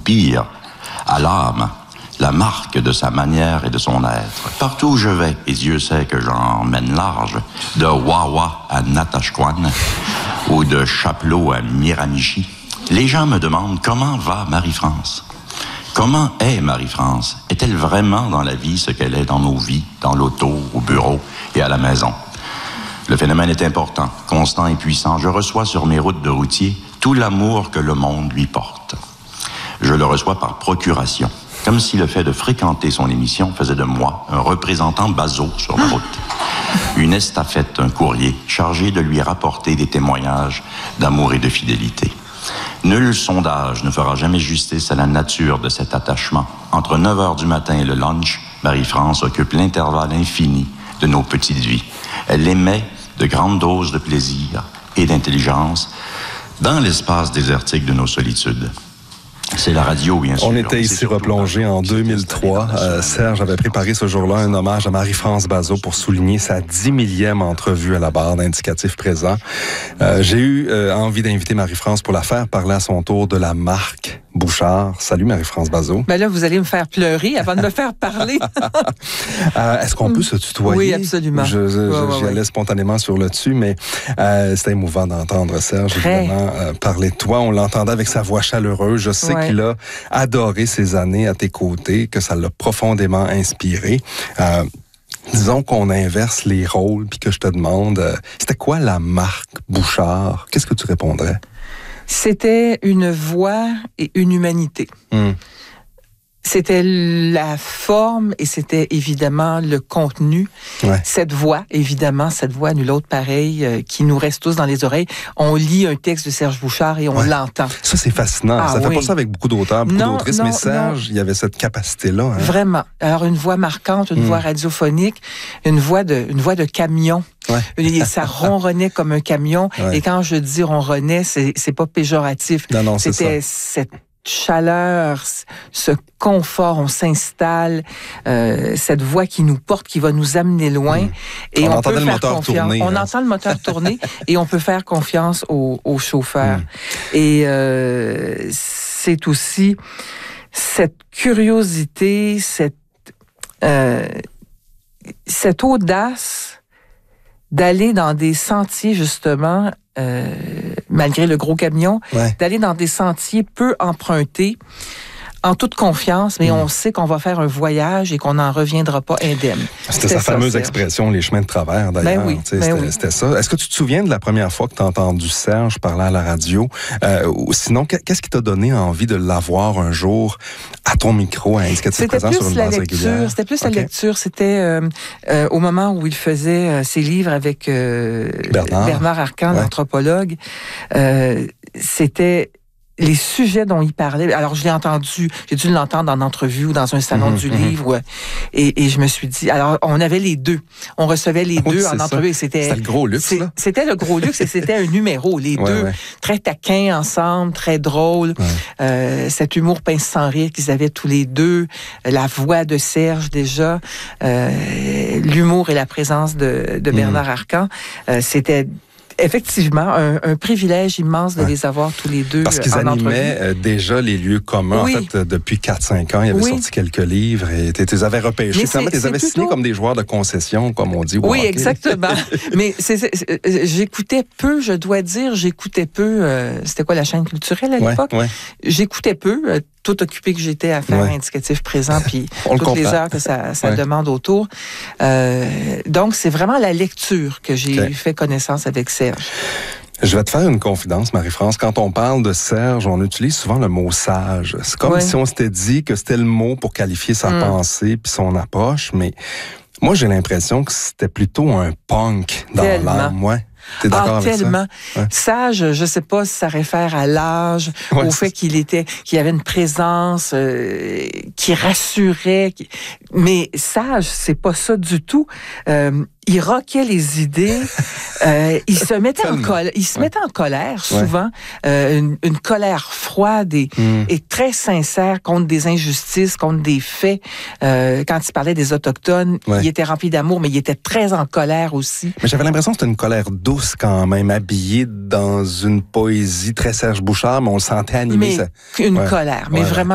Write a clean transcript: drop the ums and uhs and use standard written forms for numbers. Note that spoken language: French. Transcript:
pire, à l'âme, la marque de sa manière et de son être. Partout où je vais, et Dieu sait que j'en mène large, de Wawa à Natashquan ou de Chapelot à Miramichi, les gens me demandent comment va Marie-France. Comment est Marie-France? Est-elle vraiment dans la vie ce qu'elle est dans nos vies, dans l'auto, au bureau et à la maison? Le phénomène est important, constant et puissant. Je reçois sur mes routes de routier tout l'amour que le monde lui porte. Je le reçois par procuration, comme si le fait de fréquenter son émission faisait de moi un représentant Bazo sur la route. Une estafette, un courrier, chargé de lui rapporter des témoignages d'amour et de fidélité. Nul sondage ne fera jamais justice à la nature de cet attachement. Entre 9 heures du matin et le lunch, Marie-France occupe l'intervalle infini de nos petites vies. Elle émet de grandes doses de plaisir et d'intelligence dans l'espace désertique de nos solitudes. C'est la radio, bien sûr. On était ici replongé en 2003. Serge avait préparé ce jour-là un hommage à Marie-France Bazot pour souligner sa 10 millième entrevue à la barre d'indicatif présent. J'ai eu envie d'inviter Marie-France pour la faire parler à son tour de la marque Bouchard. Salut Marie-France Bazot. Ben là, vous allez me faire pleurer avant de me faire parler. Est-ce qu'on peut se tutoyer? Oui, absolument. J'y allais spontanément sur le dessus, mais c'était émouvant d'entendre Serge, évidemment, parler de toi. On l'entendait avec sa voix chaleureuse. Je sais qu'il a adoré ces années à tes côtés, que ça l'a profondément inspiré. Disons qu'on inverse les rôles, puis que je te demande, c'était quoi la marque Bouchard? Qu'est-ce que tu répondrais? C'était une voix et une humanité. C'était la forme et c'était évidemment le contenu. Ouais. Cette voix, évidemment, nul autre pareil, qui nous reste tous dans les oreilles. On lit un texte de Serge Bouchard et on l'entend. Ça, c'est fascinant. Ça fait pas ça avec beaucoup d'auteurs, beaucoup d'autrices, mais Serge, il y avait cette capacité-là. Hein? Vraiment. Alors, une voix marquante, une voix radiophonique, une voix de camion. Ouais. Et ça ronronnait comme un camion. Ouais. Et quand je dis ronronnait, c'est pas péjoratif. Non, c'était cette chaleur, ce confort, on s'installe, cette voix qui nous porte, qui va nous amener loin. Et on peut faire le moteur confiance. Tourner. On entend le moteur tourner et on peut faire confiance au chauffeur. Et c'est aussi cette curiosité, cette audace d'aller dans des sentiers, justement, malgré le gros camion, d'aller dans des sentiers peu empruntés, en toute confiance, mais on sait qu'on va faire un voyage et qu'on n'en reviendra pas indemne. C'était sa fameuse expression, les chemins de travers, d'ailleurs. Ben oui, c'était ça. Est-ce que tu te souviens de la première fois que tu as entendu Serge parler à la radio? Ou sinon, qu'est-ce qui t'a donné envie de l'avoir un jour à ton micro, à Indicatif Présent sur une base régulière? C'était plus la lecture. C'était au moment où il faisait ses livres avec Bernard Arcan, l'anthropologue. C'était les sujets dont il parlait. Alors, j'ai dû l'entendre en entrevue ou dans un salon du livre. Et je me suis dit, alors, on avait les deux. On recevait les deux en entrevue. C'était le gros luxe, là. C'était le gros luxe et c'était un numéro. Les deux, très taquins ensemble, très drôles. Cet humour pince sans rire qu'ils avaient tous les deux. La voix de Serge, déjà. L'humour et la présence de Bernard Arcan. C'était effectivement un privilège immense de les avoir tous les deux. Parce qu'ils animaient déjà les lieux communs. En fait, depuis 4-5 ans, ils avaient sorti quelques livres et tu les avais repêchés. Finalement, tu les avais signés comme des joueurs de concession, comme on dit. Oui, exactement. Mais j'écoutais peu, je dois dire, c'était quoi la chaîne culturelle à l'époque? J'écoutais peu, tout occupé que j'étais à faire Indicatif Présent, puis toutes les heures que ça demande autour. Donc, c'est vraiment la lecture que j'ai fait connaissance avec Serge. Je vais te faire une confidence, Marie-France. Quand on parle de Serge, on utilise souvent le mot sage. C'est comme si on s'était dit que c'était le mot pour qualifier sa pensée puis son approche, mais moi, j'ai l'impression que c'était plutôt un punk dans l'âme. T'es d'accord avec tellement. Ça? Sage, je sais pas si ça réfère à l'âge, au fait qu'il avait une présence qui rassurait. Mais sage, c'est pas ça du tout. Il roquait les idées. Il se mettait en colère souvent, une colère froide et très sincère contre des injustices, contre des faits. Quand il parlait des Autochtones, il était rempli d'amour, mais il était très en colère aussi. Mais j'avais l'impression que c'était une colère douce quand même, habillée dans une poésie très Serge Bouchard, mais on le sentait animé. Une colère, mais vraiment